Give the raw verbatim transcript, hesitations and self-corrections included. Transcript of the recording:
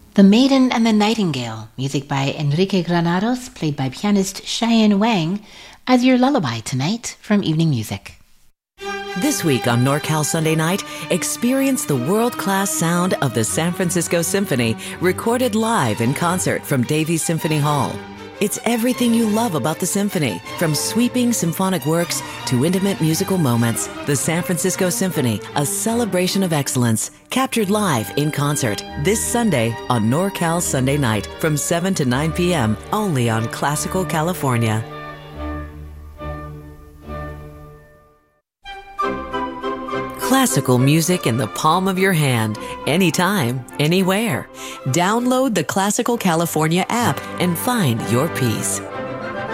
The Maiden and the Nightingale, music by Enrique Granados, played by pianist Cheyenne Wang, as your lullaby tonight from Evening Music. This week on NorCal Sunday Night, experience the world-class sound of the San Francisco Symphony, recorded live in concert from Davies Symphony Hall. It's everything you love about the symphony, from sweeping symphonic works to intimate musical moments. The San Francisco Symphony, a celebration of excellence, captured live in concert this Sunday on NorCal Sunday Night from seven to nine p.m. only on Classical California. Classical music in the palm of your hand, anytime, anywhere. Download the Classical California app and find your peace.